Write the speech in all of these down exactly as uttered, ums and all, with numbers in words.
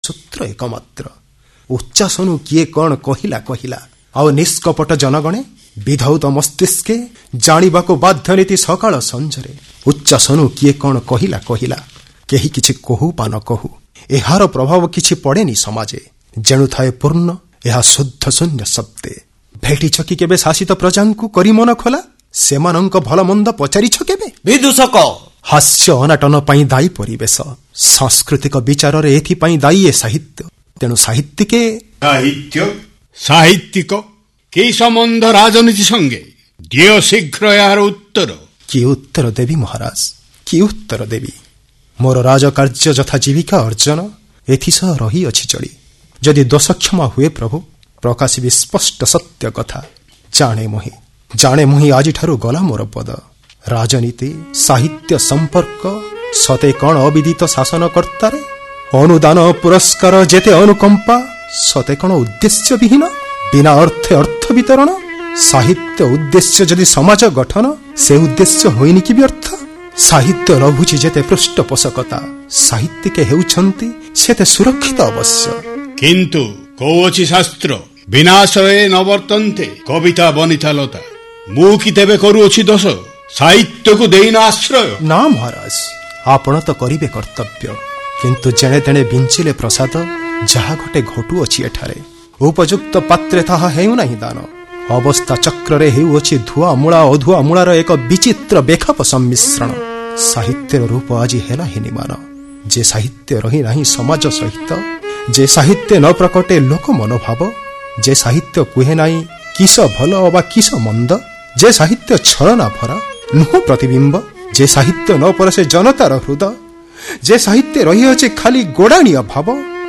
ସୂତ୍ର ଏକମାତ୍ର। ଉଚ୍ଚାସନୁ କିଏ କ'ଣ କହିଲା କହିଲା, ଆଉ ନିଷ୍କପଟ ଜନଗଣେ ବିଧୌତ ମସ୍ତିଷ୍କେ ଜାଣିବାକୁ ବାଧ୍ୟ ନୀତି ସକାଳ ସଞ୍ଜରେ। ଉଚ୍ଚାସନୁ କିଏ କ'ଣ କହିଲା କହିଲା, କେହି କିଛି କହୁ ବା ନ କହୁ ଏହାର ପ୍ରଭାବ କିଛି ପଡ଼େନି ସମାଜେ। ଯେଣୁ ଥାଏ ପୂର୍ଣ୍ଣ ଏହା ଶୁଦ୍ଧ ଶୂନ୍ୟ ଶବ୍ଦେ। ଭେଟିଛ କି କେବେ ଶାସିତ ପ୍ରଜାଙ୍କୁ କରି ମନ ଖୋଲା? ସେମାନଙ୍କ ଭଲ ମନ୍ଦ ପଚାରିଛ କେବେ? ବିଦୂଷକ ହାସ୍ୟ ଅନାଟନ ପାଇଁ ଦାୟୀ ପରିବେଶ, ସାଂସ୍କୃତିକ ବିଚାରରେ ଏଥିପାଇଁ ଦାୟୀ ଏ ସାହିତ୍ୟ। ତେଣୁ ସାହିତ୍ୟିକେ ସାହିତ୍ୟ ସାହିତ୍ୟିକ କି ସମ୍ବନ୍ଧ ରାଜନୀତି ସଙ୍ଗେ? ଦିଅ ଶୀଘ୍ର ଏହାର ଉତ୍ତର। କି ଉତ୍ତର ଦେବି ମହାରାଜ, କି ଉତ୍ତର ଦେବି? ମୋର ରାଜକାର୍ଯ୍ୟ ଯଥା ଜୀବିକା ଅର୍ଜନ ଏଥିସହ ରହିଅଛି ଚଳି। ଯଦି ଦୋଷକ୍ଷମା ହୁଏ ପ୍ରଭୁ, ପ୍ରକାଶିବି ସ୍ପଷ୍ଟ ସତ୍ୟ କଥା। ଜାଣେ ମୁହିଁ ଜାଣେ ମୁହିଁ ଆଜିଠାରୁ ଗଲା ମୋର ପଦ। ରାଜନୀତି ସାହିତ୍ୟ ସମ୍ପର୍କ ସତେ କ'ଣ ଅବିଦିତ ଶାସନକର୍ତ୍ତାରେ? ଅନୁଦାନ ପୁରସ୍କାର ଯେତେ ଅନୁକମ୍ପା ସତେ କ'ଣ ଉଦ୍ଦେଶ୍ୟ ବିହୀନ? ବିନା ଅର୍ଥେ ଅର୍ଥ ବିତରଣ। ସାହିତ୍ୟ ଉଦ୍ଦେଶ୍ୟ ଯଦି ସମାଜ ଗଠନ, ସେ ଉଦ୍ଦେଶ୍ୟ ହୋଇନି କି ବ୍ୟର୍ଥ? ସାହିତ୍ୟ ରହୁଛି ଯେତେ ପୃଷ୍ଠପୋଷକତା, ସାହିତ୍ୟିକେ ହେଉଛନ୍ତି ସେତେ ସୁରକ୍ଷିତ ଅବଶ୍ୟ। କିନ୍ତୁ କହୁଅଛି ଶାସ୍ତ୍ର, ବିନାଶରେ ନବର୍ତ୍ତନ୍ତେ କବିତା ବନିତା ଲତା। ମୁଁ କି ତେବେ କରୁଅଛି ଦୋଷ, ସାହିତ୍ୟକୁ ଦେଇନା ଆଶ୍ରୟ? ନା ମହାରାଜ, ଆପଣ ତ କରିବେ କର୍ତ୍ତବ୍ୟ, କିନ୍ତୁ ଜେଣେ ତେଣେ ବିଞ୍ଚିଲେ ପ୍ରସାଦ। ଯାହା ଘଟେ ଘଟୁଅଛି ଏଠାରେ, ଉପଯୁକ୍ତ ପାତ୍ରେ ତାହା ହେଉନାହିଁ ଦାନ। ଅବସ୍ଥା ଚକ୍ରରେ ହେଉଅଛି ଧୂଆ ମୂଳା ଅଧୁଆ ମୂଳାର ଏକ ବିଚିତ୍ର ବେଖାପ ସମ୍ମିଶ୍ରଣ। ସାହିତ୍ୟର ରୂପ ଆଜି ହେଲା ହିନିମାନ। ଯେ ସାହିତ୍ୟ ରହି ନାହିଁ ସମାଜ ସହିତ, ଯେ ସାହିତ୍ୟ ନ ପ୍ରକଟେ ଲୋକ ମନୋଭାବ, ଯେ ସାହିତ୍ୟ କୁହେ ନାହିଁ କିସ ଭଲ ବା କିସ ମନ୍ଦ, ଯେ ସାହିତ୍ୟ ଛଳନା ଭରା ନୁହଁ ପ୍ରତିବିମ୍ବ, ଯେ ସାହିତ୍ୟ ନ ପରସେ ଜନତାର ହୃଦ, ଯେ ସାହିତ୍ୟ ରହିଅଛି ଖାଲି ଗୋଡ଼ାଣିଆ ଭାବ,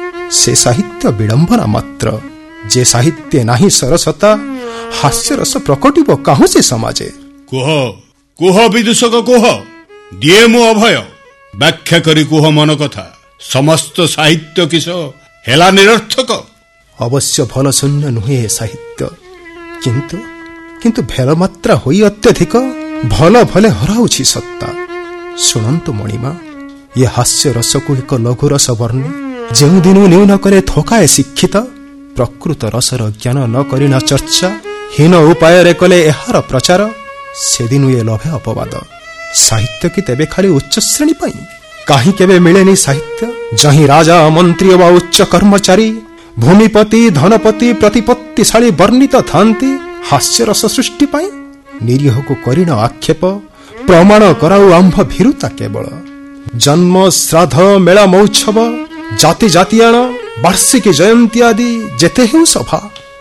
ସେ ସାହିତ୍ୟ ବିଡ଼ମ୍ବନା ମାତ୍ର। ଯେ ସାହିତ୍ୟ ନାହିଁ ସରସତା, ହାସ୍ୟରସ ପ୍ରକଟିବ କାହୁଁ ସେ ସମାଜେ? କୁହ କୁହ ବିଦୂଷକ କୁହ, ଦିଏ ମୁଁ ଅଭୟ। ବ୍ୟାଖ୍ୟା କରି କୁହ ମନ କଥା, ସମସ୍ତ ସାହିତ୍ୟ କିସ ହେଲା ନିରର୍ଥକ? ଅବଶ୍ୟ ଭଲ ଶୂନ୍ୟ ନୁହେଁ ଏ ସାହିତ୍ୟ, କିନ୍ତୁ କିନ୍ତୁ ଭେଲମାତ୍ରା ହୋଇ ଅତ୍ୟଧିକ ଭଲ ଭଲେ ହରାଉଛି ସତ୍ତା। ଶୁଣନ୍ତୁ ମଣିମା, ଏ ହାସ୍ୟ ରସକୁ ଏକ ଲଘୁ ରସ ବର୍ଣ୍ଣେ ଯେଉଁଦିନୁ ନ୍ୟୁନ କରେ ଥୋକାଏ ଶିକ୍ଷିତ। ପ୍ରକୃତ ରସର ଜ୍ଞାନ ନ କରିନା ଚର୍ଚ୍ଚା, ହୀନ ଉପାୟରେ କଲେ ଏହାର ପ୍ରଚାର, ସେଦିନୁ ଏ ଲଭେ ଅପବାଦ। ସାହିତ୍ୟ କି ତେବେ ଖାଲି ଉଚ୍ଚ ଶ୍ରେଣୀ ପାଇଁ? କାହିଁ କେବେ ମିଳେନି ସାହିତ୍ୟ ଯହିଁ ରାଜା ମନ୍ତ୍ରୀ ବା ଉଚ୍ଚ କର୍ମଚାରୀ, ଭୂମିପତି ଧନପତି ପ୍ରତିପତ୍ତିଶାଳୀ ବର୍ଣ୍ଣିତ ଥାନ୍ତି ହାସ୍ୟରସ ସୃଷ୍ଟି ପାଇଁ? ନିରୀହକୁ କରିଣ ଆକ୍ଷେପ, ପ୍ରମାଣ କରାଉ ଆମ୍ଭ ଭୀରୁତା କେବଳ। ଜନ୍ମ ଶ୍ରାଦ୍ଧ ମେଳା ମହୋତ୍ସବ, ଜାତି ଜାତିଆଣ ବାର୍ଷିକୀ ଜୟନ୍ତୀ ଆଦି ଯେତେ ହେଉ ସଭା,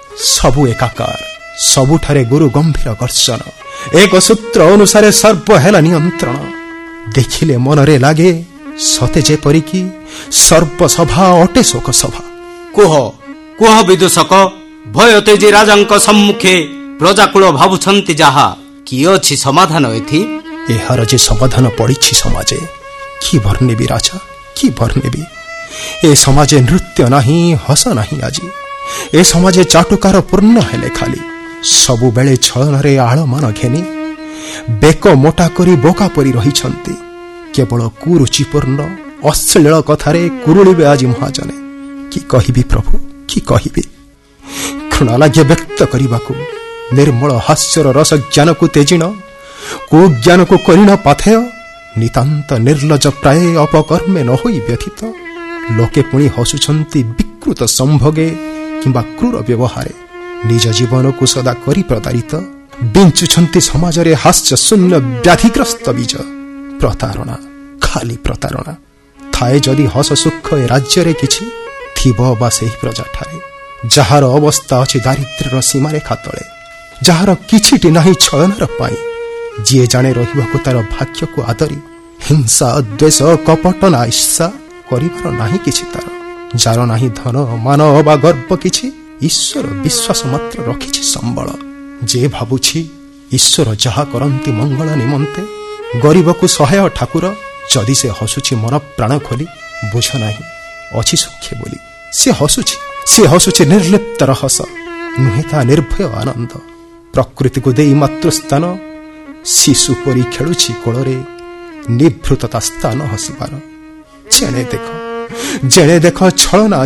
ସବୁ ଏକାକାର, ସବୁଠାରେ ଗୁରୁ ଗମ୍ଭୀର ଗର୍ଜନ। ଏକ ସୂତ୍ର ଅନୁସାରେ ସର୍ବ ହେଲା ନିୟନ୍ତ୍ରଣ। ଦେଖିଲେ ମନରେ ଲାଗେ ସତେ ଯେପରିକି ସର୍ବସଭା ଅଟେ ଶୋକ ସଭା। କୁହ କୁହ ବିଦୂଷକ, ଭୟ ତେଜି ରାଜାଙ୍କ ସମ୍ମୁଖେ ପ୍ରଜାକୁଳ ଭାବୁଛନ୍ତି ଯାହା, କି ଅଛି ସମାଧାନ ଏଥି? ଏହାର ଯେ ସମାଧାନ ପଡ଼ିଛି ସମାଜେ, କି ବର୍ଣ୍ଣିବି ରାଜା, କି ବର୍ଣ୍ଣିବି? ଏ ସମାଜେ ନୃତ୍ୟ ନାହିଁ, ହସ ନାହିଁ ଆଜି। ଏ ସମାଜେ ଚାଟୁକାର ପୂର୍ଣ୍ଣ ହେଲେ ଖାଲି, ସବୁବେଳେ ଛଳନାରେ ଆଳମାନ ଘେନି ବେକ ମୋଟା କରି ବୋକା ପରି ରହିଛନ୍ତି। କେବଳ କୁରୁଚିପୂର୍ଣ୍ଣ ଅଶ୍ଳୀଳ କଥାରେ କୁରୁଳିବେ ଆଜି ମହାଜନେ। କି କହିବି ପ୍ରଭୁ, କି କହିବି? ଘୃଣା ଲାଗେ ବ୍ୟକ୍ତ କରିବାକୁ ନିର୍ମଳ ହାସ୍ୟର ରସ ଜ୍ଞାନକୁ ତେଜିଣ, କୁଜ୍ଞାନକୁ କରିଣ ପାଥେୟ। ନିତାନ୍ତ ନିର୍ଲଜ ପ୍ରାୟ ଅପକର୍ମେ ନ ହୋଇ ବ୍ୟଥିତ, ଲୋକେ ପୁଣି ହସୁଛନ୍ତି ବିକୃତ ସମ୍ଭୋଗେ କିମ୍ବା କ୍ରୂର ବ୍ୟବହାରେ। ନିଜ ଜୀବନକୁ ସଦା କରି ପ୍ରତାରିତ, ବିଞ୍ଚୁଛନ୍ତି ସମାଜରେ ହାସ୍ୟ ଶୂନ୍ୟ ବ୍ୟାଧିଗ୍ରସ୍ତ ବୀଜ। ପ୍ରତାରଣା, ଖାଲି ପ୍ରତାରଣା। ଥାଏ ଯଦି ହସ ସୁଖ ଏ ରାଜ୍ୟରେ କିଛି, ଥିବ ବା ସେହି ପ୍ରଜାଠାରେ ଯାହାର ଅବସ୍ଥା ଅଛି ଦାରିଦ୍ର୍ୟର ସୀମାରେଖା ତଳେ, ଯାହାର କିଛିଟି ନାହିଁ ଛଳନାର ପାଇଁ। ଯିଏ ଜାଣେ ରହିବାକୁ ତାର ଭାଗ୍ୟକୁ ଆଦରି, ହିଂସା ଦ୍ୱେଷ କପଟ ନା ଈର୍ଷା କରିବାର ନାହିଁ କିଛି ତାର। ଯାର ନାହିଁ ଧନ ମାନ ବା ଗର୍ବ କିଛି, ଈଶ୍ୱର ବିଶ୍ୱାସ ମାତ୍ର ରଖିଛି ସମ୍ବଳ। ଯେ ଭାବୁଛି ଈଶ୍ୱର ଯାହା କରନ୍ତି ମଙ୍ଗଳ ନିମନ୍ତେ, ଗରିବକୁ ସହାୟ ଠାକୁର। ଯଦି ସେ ହସୁଛି ମନ ପ୍ରାଣ ଖୋଲି, ବୁଝ ନାହିଁ ଅଛି ସୁଖେ ବୋଲି। ସେ ହସୁଛି ସେ ହସୁଛି ନିର୍ଲିପ୍ତର ହସ, ନୁହେଁ ତା ନିର୍ଭୟ ଆନନ୍ଦ। ପ୍ରକୃତିକୁ ଦେଇ ମାତୃସ୍ଥାନ, ଶିଶୁ ପରି ଖେଳୁଛି କୋଳରେ, ନିଭୃତ ତା ସ୍ଥାନ ହସିବାର। ଜେଣେ ଦେଖ ଜେଣେ ଦେଖ ଛଳନା